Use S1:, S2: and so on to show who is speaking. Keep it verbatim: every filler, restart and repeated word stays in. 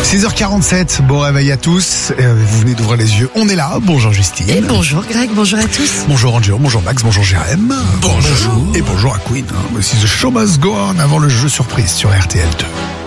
S1: six heures quarante-sept, bon réveil à tous, vous venez d'ouvrir les yeux, on est là, bonjour Justine.
S2: Et bonjour Greg, bonjour à tous.
S1: Bonjour Angelo, bonjour Max, bonjour Jérém. Bonjour. Et bonjour à Queen, voici The Show Must Go On avant le jeu surprise sur R T L deux.